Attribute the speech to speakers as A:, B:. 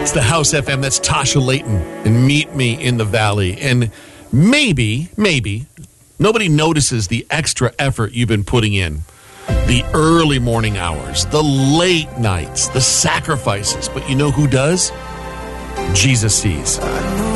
A: It's the House FM. That's Tasha Layton and Meet Me in the Valley. And maybe, nobody notices the extra effort you've been putting in. The early morning hours, the late nights, the sacrifices. But you know who does? Jesus sees.